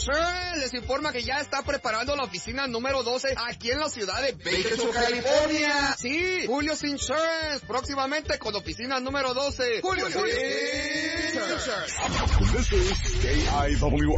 Insurance les informa que ya está preparando la oficina número 12 aquí en la ciudad de Bakersfield, California. Sí, Julio's Insurance, próximamente con oficina número 12. Julio's Insurance. This is KIW